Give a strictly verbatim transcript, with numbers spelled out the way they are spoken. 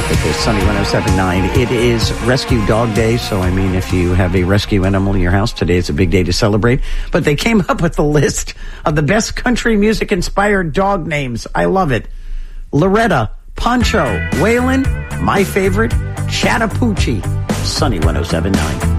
with this Sunny one oh seven point nine. It is Rescue Dog Day, so I mean, if you have a rescue animal in your house, today is a big day to celebrate. But they came up with a list of the best country music-inspired dog names. I love it. Loretta, Poncho, Waylon, my favorite, Chattahoochee. Sunny one oh seven point nine.